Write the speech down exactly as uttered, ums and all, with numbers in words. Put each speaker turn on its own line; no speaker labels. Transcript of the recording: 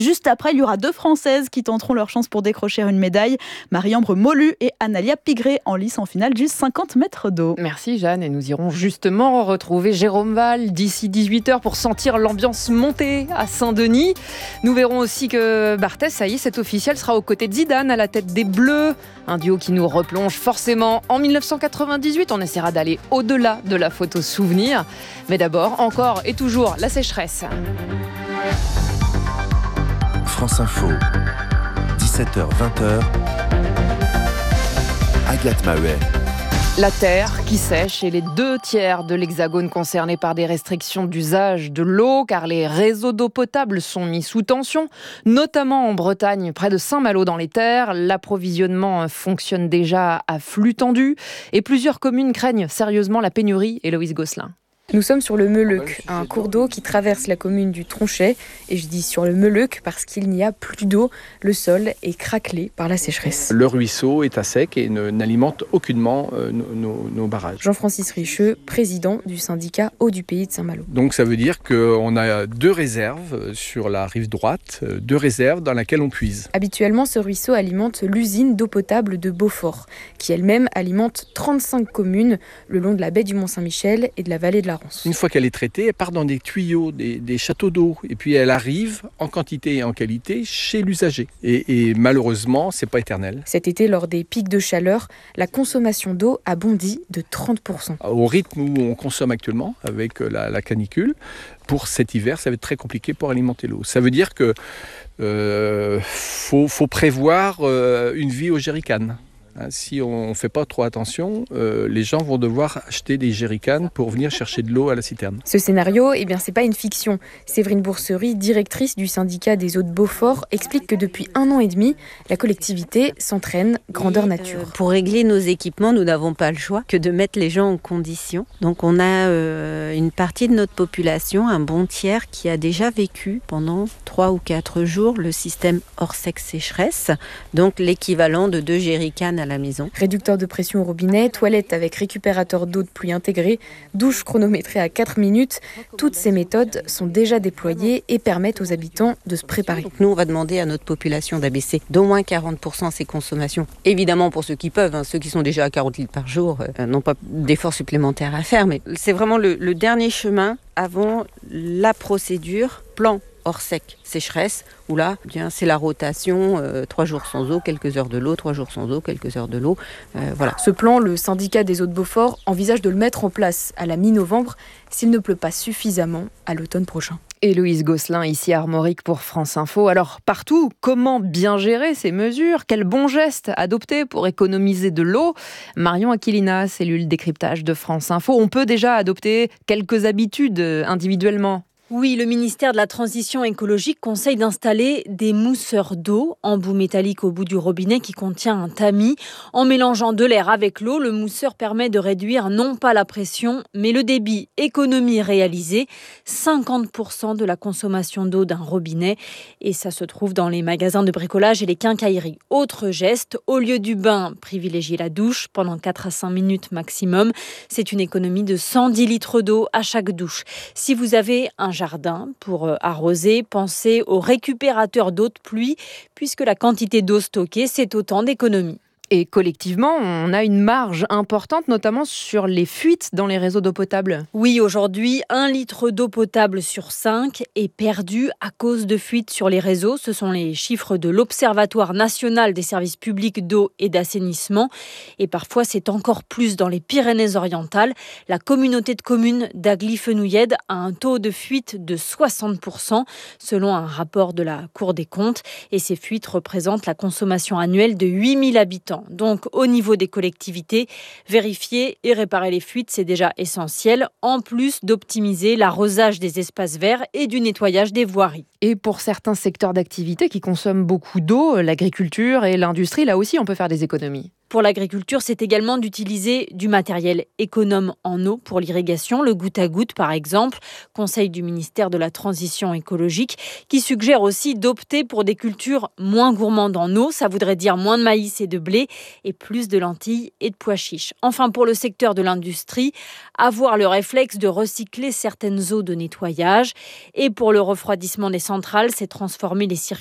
Juste après, il y aura deux Françaises qui tenteront leur chance pour décrocher une médaille. Marie-Ambre Molu et Analia Pigré en lice en finale du cinquante mètres d'eau.
Merci Jeanne, et nous irons justement retrouver Jérôme Val d'ici dix-huit heures pour sentir l'ambiance monter à Saint-Denis. Nous verrons aussi que Barthez, ça y est, c'est officiel, sera aux côtés de Zidane à la tête des Bleus. Un duo qui nous replonge forcément en mille neuf cent quatre-vingt-dix-huit. On essaiera d'aller au-delà de la photo souvenir. Mais d'abord, encore et toujours, la sécheresse.
France Info, dix-sept heures vingt. Agathe Maheuet.
La terre qui sèche et les deux tiers de l'Hexagone concernés par des restrictions d'usage de l'eau, car les réseaux d'eau potable sont mis sous tension, notamment en Bretagne, près de Saint-Malo dans les Terres. L'approvisionnement fonctionne déjà à flux tendu et plusieurs communes craignent sérieusement la pénurie. Héloïse Gosselin.
Nous sommes sur le Meleuc, un cours d'eau qui traverse la commune du Tronchet. Et je dis sur le Meleuc parce qu'il n'y a plus d'eau. Le sol est craquelé par la sécheresse.
Le ruisseau est à sec et ne, n'alimente aucunement euh, nos, nos, nos barrages.
Jean-Francis Richeux, président du syndicat Eau du Pays de Saint-Malo.
Donc ça veut dire qu'on a deux réserves sur la rive droite, deux réserves dans lesquelles on puise.
Habituellement, ce ruisseau alimente l'usine d'eau potable de Beaufort, qui elle-même alimente trente-cinq communes le long de la baie du Mont-Saint-Michel et de la vallée de la
Une fois qu'elle est traitée, elle part dans des tuyaux, des, des châteaux d'eau. Et puis elle arrive en quantité et en qualité chez l'usager. Et, et malheureusement, c'est pas éternel.
Cet été, lors des pics de chaleur, la consommation d'eau a bondi de trente pour cent.
Au rythme où on consomme actuellement, avec la, la canicule, pour cet hiver, ça va être très compliqué pour alimenter l'eau. Ça veut dire que euh, faut, faut prévoir euh, une vie au jerrycan. Si on ne fait pas trop attention, euh, les gens vont devoir acheter des jerrycans pour venir chercher de l'eau à la citerne.
Ce scénario, eh bien, c'est pas une fiction. Séverine Bourserie, directrice du syndicat des eaux de Beaufort, explique que depuis un an et demi, la collectivité s'entraîne grandeur nature.
Euh, pour régler nos équipements, nous n'avons pas le choix que de mettre les gens en condition. Donc on a euh, une partie de notre population, un bon tiers, qui a déjà vécu pendant trois ou quatre jours le système hors sec sécheresse, donc l'équivalent de deux jerrycans à la maison.
Réducteur de pression au robinet, toilette avec récupérateur d'eau de pluie intégré, douche chronométrée à quatre minutes. Toutes ces méthodes sont déjà déployées et permettent aux habitants de se préparer.
Donc nous, on va demander à notre population d'abaisser d'au moins quarante pour cent ses consommations. Évidemment, pour ceux qui peuvent, hein, ceux qui sont déjà à quarante litres par jour euh, n'ont pas d'efforts supplémentaires à faire, mais c'est vraiment le, le dernier chemin avant la procédure plan hors sec sécheresse, où là, eh bien, c'est la rotation, euh, trois jours sans eau, quelques heures de l'eau, trois jours sans eau, quelques heures de l'eau. Euh, voilà.
Ce plan, le syndicat des eaux de Beaufort envisage de le mettre en place à la mi-novembre s'il ne pleut pas suffisamment à l'automne prochain.
Héloïse Gosselin, ici à Armorique pour France Info. Alors, partout, comment bien gérer ces mesures ? Quels bons gestes adopter pour économiser de l'eau ? Marion Aquilina, cellule décryptage de France Info. On peut déjà adopter quelques habitudes individuellement.
Oui, le ministère de la Transition écologique conseille d'installer des mousseurs d'eau, embout métallique au bout du robinet qui contient un tamis. En mélangeant de l'air avec l'eau, le mousseur permet de réduire non pas la pression, mais le débit. Économie réalisée, cinquante pour cent de la consommation d'eau d'un robinet. Et ça se trouve dans les magasins de bricolage et les quincailleries. Autre geste, au lieu du bain, privilégiez la douche pendant quatre à cinq minutes maximum. C'est une économie de cent dix litres d'eau à chaque douche. Si vous avez un jardin pour arroser, pensez au récupérateur d'eau de pluie, puisque la quantité d'eau stockée, c'est autant d'économies.
Et collectivement, on a une marge importante, notamment sur les fuites dans les réseaux d'eau potable.
Oui, aujourd'hui, un litre d'eau potable sur cinq est perdu à cause de fuites sur les réseaux. Ce sont les chiffres de l'Observatoire national des services publics d'eau et d'assainissement. Et parfois, c'est encore plus dans les Pyrénées-Orientales. La communauté de communes d'Agly-Fenouillède a un taux de fuite de soixante pour cent, selon un rapport de la Cour des comptes. Et ces fuites représentent la consommation annuelle de huit mille habitants. Donc, au niveau des collectivités, vérifier et réparer les fuites, c'est déjà essentiel, en plus d'optimiser l'arrosage des espaces verts et du nettoyage des voiries.
Et pour certains secteurs d'activité qui consomment beaucoup d'eau, l'agriculture et l'industrie, là aussi, on peut faire des économies.
Pour l'agriculture, c'est également d'utiliser du matériel économe en eau pour l'irrigation, le goutte à goutte par exemple. Conseil du ministère de la Transition écologique qui suggère aussi d'opter pour des cultures moins gourmandes en eau. Ça voudrait dire moins de maïs et de blé et plus de lentilles et de pois chiches. Enfin, pour le secteur de l'industrie, avoir le réflexe de recycler certaines eaux de nettoyage. Et pour le refroidissement des centrales, c'est transformer les circuits